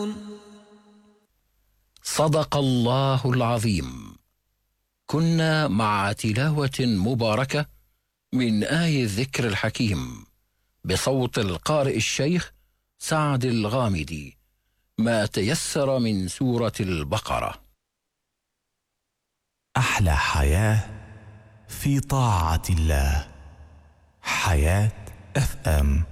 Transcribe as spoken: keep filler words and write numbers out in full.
صدق الله العظيم. كنا مع تلاوة مباركة من آي الذكر الحكيم بصوت القارئ الشيخ سعد الغامدي، ما تيسر من سورة البقرة. أحلى حياة في طاعة الله. حياة اف ام.